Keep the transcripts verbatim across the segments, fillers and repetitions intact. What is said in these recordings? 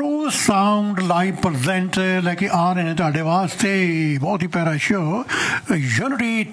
True sound live present लेके आ रहे हैं ਤੁਹਾਡੇ ਵਾਸਤੇ बहुत ही प्यारा show unity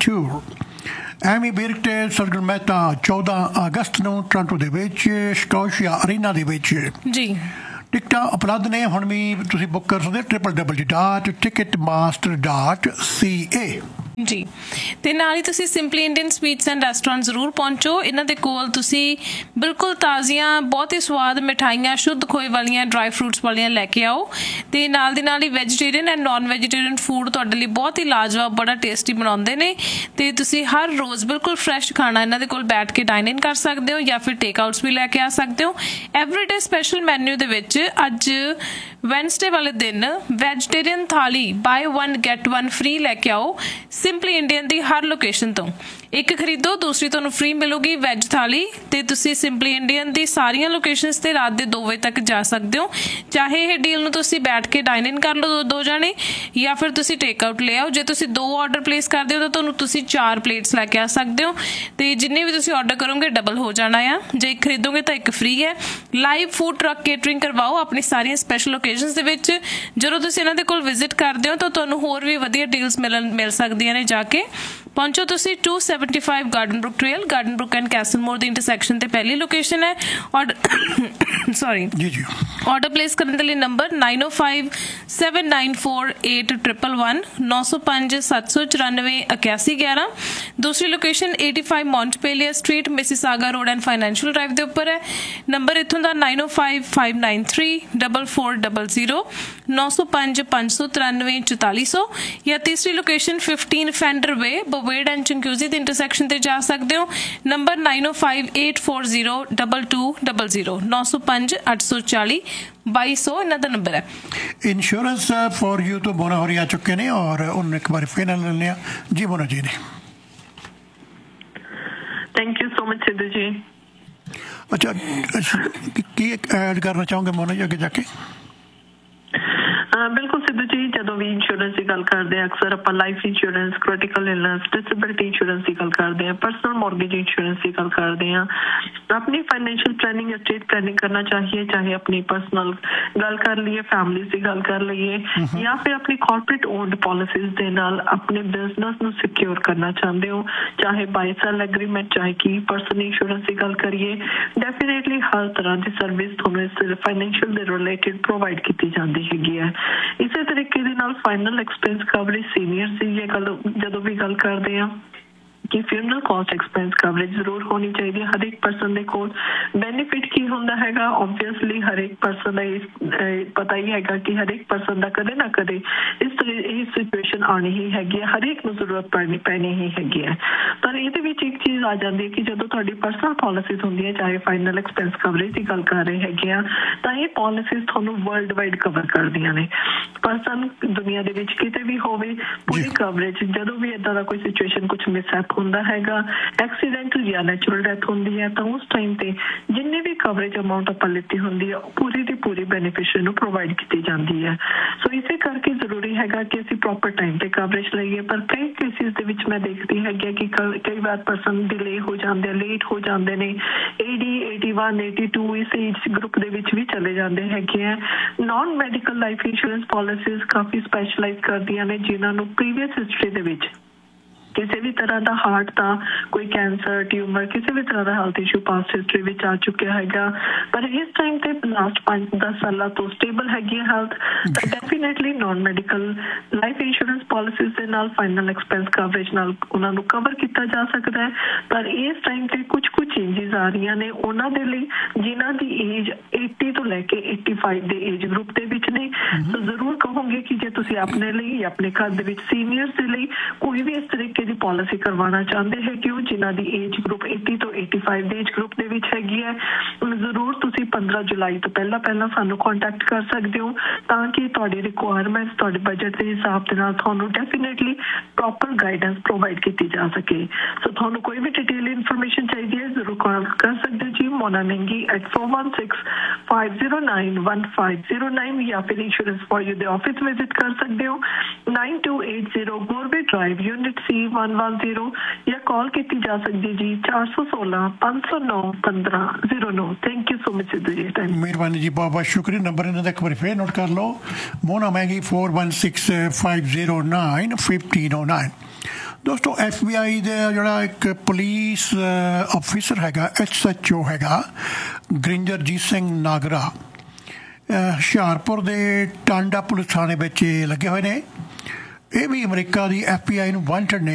tour Ammy Virk ਤੇ ਸਰਗੁਣ ਮਹਿਤਾ ਚੌਦਾਂ ਅਗਸਤ ਨੂੰ ਟੋਰਾਂਟੋ ਦੇ ਵਿੱਚ ਸਟੋਸ਼ੀਆ ਅਰੀਨਾ ਦੇ ਵਿੱਚ ਜੀ ਟਿਕਟਾਂ ਉਪਲਬਧ ਨੇ ਹੁਣ ਵੀ ਤੁਸੀਂ ਬੁੱਕ ਕਰ ਸਕਦੇ triple W dot ticket master dot ਸੀ ਏ ਜੀ ਤੇ ਨਾਲ ਹੀ ਤੁਸੀਂ simply Indian sweets and restaurant ਜ਼ਰੂਰ ਪਹੁੰਚੋ। ਇਹਨਾਂ ਦੇ ਕੋਲ ਤੁਸੀਂ ਬਿਲਕੁਲ ਤਾਜ਼ੀਆਂ ਬਹੁਤ ਹੀ ਸਵਾਦ ਮਿਠਾਈਆਂ ਸ਼ੁੱਧ ਖੋਏ ਵਾਲੀਆਂ ਡਰਾਈ ਫਰੂਟਸ ਵਾਲੀਆਂ ਲੈ ਕੇ ਆਓ ਤੇ ਨਾਲ ਦੀ ਨਾਲ ਹੀ vegetarian and non vegetarian food ਤੁਹਾਡੇ ਲਈ ਬਹੁਤ ਹੀ ਲਾਜਵਾਬ ਬੜਾ ਟੇਸਟੀ ਬਣਾਉਂਦੇ ਨੇ ਤੇ ਤੁਸੀਂ ਹਰ ਰੋਜ਼ ਬਿਲਕੁਲ ਫਰੈਸ਼ ਖਾਣਾ ਇਹਨਾਂ ਦੇ ਕੋਲ ਬੈਠ ਕੇ ਡਾਈਨ ਇਨ ਕਰ ਸਕਦੇ ਹੋ ਜਾਂ ਫਿਰ ਟੇਕ ਆਊਟਸ ਵੀ ਲੈ ਕੇ ਆ ਸਕਦੇ ਹੋ। ਐਵਰੀਡੇ ਸਪੈਸ਼ਲ ਮੈਨਿਊ ਦੇ ਵਿੱਚ ਅੱਜ ਵੈਨਸਡੇ ਵਾਲੇ ਦਿਨ ਵੈਜੀਟੇਰੀਅਨ ਥਾਲੀ bye one get one free ਲੈ ਕੇ ਆਓ ਸਿੰਪਲੀ ਇੰਡੀਅਨ ਦੀ ਹਰ ਲੋਕੇਸ਼ਨ ਤੋਂ। ਇੱਕ ਖਰੀਦੋ ਦੂਸਰੀ ਤੁਹਾਨੂੰ ਫ੍ਰੀ ਮਿਲੂਗੀ ਵੈਜ ਥਾਲੀ ਤੇ ਤੁਸੀਂ ਸਿੰਪਲੀ ਇੰਡੀਅਨ ਦੀ ਸਾਰੀਆਂ ਲੋਕੇਸ਼ਨਸ ਤੇ ਰਾਤ ਦੇ ਦੋ ਵਜੇ ਤੱਕ ਜਾ ਸਕਦੇ ਹੋ। ਚਾਹੇ ਇਹ ਡੀਲ ਨੂੰ ਤੁਸੀਂ ਬੈਠ ਕੇ ਡਾਈਨ ਇਨ ਕਰ ਲਓ ਦੋ ਜਾਣੇ ਜਾਂ ਫਿਰ ਤੁਸੀਂ ਟੇਕ ਆਊਟ ਲੈ ਆਓ। ਜੇ ਤੁਸੀਂ ਦੋ ਆਰਡਰ ਪਲੇਸ ਕਰਦੇ ਹੋ ਤਾਂ ਤੁਹਾਨੂੰ ਤੁਸੀਂ ਚਾਰ ਪਲੇਟਸ ਲੈ ਕੇ ਆ ਸਕਦੇ ਹੋ ਤੇ ਜਿੰਨੇ ਵੀ ਤੁਸੀਂ ਆਰਡਰ ਕਰੋਗੇ ਡਬਲ ਹੋ ਜਾਣਾ ਆ। ਜੇ ਇੱਕ ਖਰੀਦੋਗੇ ਤਾਂ ਇੱਕ ਫ੍ਰੀ ਹੈ। ਲਾਈਵ ਫੂਡ ਟਰੱਕ ਕੇਟਰਿੰਗ ਕਰਵਾਓ ਆਪਣੀ ਸਾਰੀਆਂ ਸਪੈਸ਼ਲ ਲੋਕੇਸ਼ਨਸ ਦੇ ਵਿੱਚ। ਜਦੋਂ ਤੁਸੀਂ ਇਹਨਾਂ ਦੇ ਕੋਲ ਵਿਜ਼ਿਟ ਕਰਦੇ ਹੋ ਤਾਂ ਤੁਹਾਨੂੰ ਹੋਰ ਵੀ ਵਧੀਆ ਡੀਲਸ ਮਿਲਣ ਮਿਲ ਸਕਦੀਆਂ ਨੇ। ਜਾ ਕੇ ਪਹੁੰਚੋ ਤੁਸੀਂ to seventy five garden Brook trail garden Brook and ਕੈਸਲਮੋਰ the intersection ਤੇ ਪਹਿਲੀ ਲੋਕੇਸ਼ਨ ਹੈ। ਆਰਡਰ ਸੌਰੀ ਜੀ ਜੀ ਆਰਡਰ ਪਲੇਸ ਕਰਨ ਦੇ ਲਈ ਨੰਬਰ ਨਾਈਨ ਓ five seven nine four eight triple one ਨੌ ਸੌ ਪੰਜ ਸੱਤ ਸੌ ਚੁਰਾਨਵੇਂ ਇਕਿਆਸੀ ਗਿਆਰਾਂ। ਦੂਸਰੀ location eighty five ਮੌਂਟਪੇਲੀਅਰ street Mississauga road and financial drive ਦੇ ਉੱਪਰ ਹੈ। ਨੰਬਰ ਇੱਥੋਂ ਦਾ ਨਾਈਨ ਓ five five nine three double four double zero ਨੌ ਸੌ ਪੰਜ ਪੰਜ ਸੌ ਤਰਾਨਵੇਂ ਚੁਤਾਲੀ ਸੌ। ਜਾਂ ਤੀਸਰੀ location fifteen fender way ਬਵੇਡ and ਚੰਕਿਊਜ਼ੀ ਦੇ ਇੰਟਰਸੈਕਸ਼ਨ ਤੇ ਜਾ ਸਕਦੇ ਹੋ। ਨੰਬਰ ਨਾਈਨ ਓ five eight four zero double two double zero ਨੌ ਸੌ ਪੰਜ ਅੱਠ ਸੌ ਚਾਲੀ ਬਾਈ ਸੌ ਇਹਨਾਂ ਦਾ ਨੰਬਰ ਹੈ। इंश्योरेंस फॉर यू तो मोना होरी आ चुके हैं और उन एक बार फिर ले लिया जी मोना जी ने। Thank you so much Sidhu जी। अच्छा की ऐड करना चाहोगे मोना जी आगे जाके? बिल्कुल सिद्धू जी जो भी इंश्योरेंस की गल करते हैं अक्सर आप life insurance critical illness disability insurance की गल करते हैं पर्सनल मॉर्गेज इंश्योरेंस की गल करते हैं। अपनी फाइनेंशियल प्लानिंग एस्टेट प्लानिंग करना चाहिए चाहे अपनी पर्सनल गल कर लीए फैमिली की गल कर लीए या फिर अपनी कॉर्पोरेट ओन्ड पॉलिसीज के नाल अपने बिजनेस नूं सिक्योर करना चाहते हो चाहे बाय सेल एग्रीमेंट चाहे की पर्सन इंश्योरेंस की गल करिए डेफिनेटली हर तरह की सर्विस तुहानूं फाइनेंशियल दे रिलेटेड प्रोवाइड की जाती हैगी है। इसे तरीके दे नाल final expense coverage senior C ये गल जदों भी गल करते हैं कि फ्यूनरल कॉस्ट एक्सपेंस कवरेज जरूर होनी चाहिए। हर एक पर्सन के कोल बेनीफिट की होंदा हैगा ऑब्वियसली हर एक पर्सन का पता ही हैगा कि हर एक पर्सन का कदे ना कदे इस तरह यही सिचुएशन आनी ही हैगी है हर एक नूं जरूरत पड़नी पैनी ही हैगी है। पर इहदे विच एक चीज़ आ जाती है कि जदों तुहाडी पर्सनल पॉलिसीज होंदियां चाहे फाइनल एक्सपेंस कवरेज की गल कर रहे हैगे आ तां ये पॉलिसीज तुहानूं वर्ल्ड वाइड कवर करदियां ने। पर्सन दुनिया दे विच किते भी होवे पूरी कवरेज जदों भी इदां दा कोई सिचुएशन कुछ मिसहैप ਹੁੰਦਾ ਹੈਗਾ ਐਕਸੀਡੈਂਟਲ ਜਾਂ ਨੈਚੁਰਲ ਡੈਥ ਹੁੰਦੀ ਹੈ ਤਾਂ ਉਸ ਟਾਈਮ ਤੇ ਜਿੰਨੇ ਵੀ ਕਵਰੇਜ ਅਮਾਉਂਟ ਆਪਾਂ ਲਿੱਤੀ ਹੁੰਦੀ ਹੈ ਉਹ ਪੂਰੀ ਦੀ ਪੂਰੀ ਬੈਨੀਫੀਸ਼ੀਅਰੀ ਨੂੰ ਪ੍ਰੋਵਾਈਡ ਕੀਤੀ ਜਾਂਦੀ ਹੈ। ਸੋ ਇਸੇ ਕਰਕੇ ਜ਼ਰੂਰੀ ਹੈਗਾ ਕਿ ਅਸੀਂ ਪ੍ਰੋਪਰ ਟਾਈਮ ਤੇ ਕਵਰੇਜ ਲਈਏ। ਪਰ ਕਈ ਕੇਸਿਸ ਦੇ ਵਿੱਚ ਮੈਂ ਦੇਖਦੀ ਹੈਗੀ ਕਿ ਕਈ ਵਾਰ ਪਰਸਨ ਡਿਲੇ ਹੋ ਜਾਂਦੇ ਲੇਟ ਹੋ ਜਾਂਦੇ ਨੇ ਏਡੀ ਏਟੀ ਵਨ ਏਟੀ ਟੂ ਇਸ ਏਜ ਗਰੁੱਪ ਦੇ ਵਿੱਚ ਵੀ ਚਲੇ ਜਾਂਦੇ ਹੈਗੇ ਆ। ਨॉन ਮੈਡੀਕਲ ਲਾਈਫ ਇੰਸ਼ੋਰੈਂਸ ਪॉलिसीज ਕਾਫੀ ਸਪੈਸ਼ਲਾਈਜ਼ ਕਰਦੀਆਂ ਨੇ ਜਿਨ੍ਹਾਂ ਨੂੰ ਪ੍ਰੀਵੀਅਸ ਹਿਸਟਰੀ ਦੇ ਵਿੱਚ किसी भी तरह का हार्ट का कोई कैंसर ट्यूमर किसी भी तरह का हेल्थ इशू पास्ट हिस्टरी में आ चुका है पर इस टाइम से लास्ट पाँच दस साल तो स्टेबल हैगी health definitely non medical life insurance policies के नाल फाइनल एक्सपेंस कवरेज नाल उन्हां नूं कवर किया जा सकता है। पर इस टाइम से कुछ कुछ चेंजिज आ रही ने उन्हां दे लई जिन्हां दी एज अस्सी तो लैके पचासी दे एज ग्रुप दे विच ने तो जरूर कहूँगी कि जे तुसीं अपने लिए या अपने घर दे विच सीनियर्स दे लई कोई भी इस तरीके ਦੀ पॉलिसी करवाना चाहते हैं कि जिन्हां दी एज ग्रुप अस्सी तो पचासी ਦੇ एज ग्रुप ਦੇ ਵਿੱਚ ਹੈਗੀ ਹੈ ਜ਼ਰੂਰ ਤੁਸੀਂ ਪੰਦਰਾਂ ਜੁਲਾਈ ਤੋਂ ਪਹਿਲਾਂ ਪਹਿਲਾਂ ਸਾਨੂੰ ਕੰਟੈਕਟ ਕਰ ਸਕਦੇ ਹੋ ਤਾਂ ਕਿ ਤੁਹਾਡੀ ਰਿਕੁਆਇਰਮੈਂਟਸ ਤੁਹਾਡੇ ਬਜਟ ਦੇ ਹਿਸਾਬ ਦੇ ਨਾਲ ਤੁਹਾਨੂੰ ਡੈਫੀਨੇਟਲੀ ਪ੍ਰੋਪਰ ਗਾਈਡੈਂਸ ਪ੍ਰੋਵਾਈਡ ਕੀਤੀ ਜਾ ਸਕੇ। ਸੋ ਤੁਹਾਨੂੰ ਕੋਈ ਵੀ ਡਿਟੇਲ ਇਨਫੋਰਮੇਸ਼ਨ ਚਾਹੀਦੀ ਹੈ ਜ਼ਰੂਰ ਕਾਲ ਕਰ ਸਕਦੇ ਜੀ ਮੋਨਾ ਮਹਿੰਗੀ at four one six five zero nine one five zero nine ਜਾਂ ਫਿਰ ਇੰਸ਼ੋਰੈਂਸ ਫॉर ਯੂ ਦੇ ਆਫਿਸ ਵਿਜ਼ਿਟ ਕਰ ਸਕਦੇ ਹੋ nine two eight zero ਗੋਰਵੇ drive unit ਸੀ one one zero ਜਾਂ ਕਾਲ ਕੀਤੀ ਜਾ ਸਕਦੀ ਜੀ ਚਾਰ ਸੌ ਸੋਲਾਂ ਪੰਜ ਸੌ ਨੌ ਪੰਦਰਾਂ ਜ਼ੀਰੋ ਨੌ ਥੈਂਕ ਯੂ ਸੋ ਮਚ ਜੀ ਟਾਈਮ ਮਿਹਰਬਾਨੀ ਜੀ ਬਹੁਤ ਬਹੁਤ ਸ਼ੁਕਰੀਆ ਨੰਬਰ ਇਹਨਾਂ ਦਾ ਇੱਕ ਵਾਰੀ ਫੇਰ ਨੋਟ ਕਰ ਲਓ ਮੋਨਾ ਮਹਿੰਗੀ four one six five zero nine fifteen oh nine ਦੋਸਤੋ ਐਫ ਬੀ ਆਈ ਦਾ ਜਿਹੜਾ ਇੱਕ ਪੁਲਿਸ ਆਫਿਸਰ ਹੈਗਾ ਐਚ ਐਚ ਓ ਹੈਗਾ ਗੁਰਿੰਦਰਜੀਤ ਸਿੰਘ ਨਾਗਰਾ ਹੁਸ਼ਿਆਰਪੁਰ ਦੇ ਟਾਂਡਾ ਪੁਲਿਸ ਥਾਣੇ ਵਿੱਚ ਲੱਗੇ ਹੋਏ ਨੇ ਇਹ ਵੀ America the F B I ਨੂੰ ਵਾਂਟਡ ਨੇ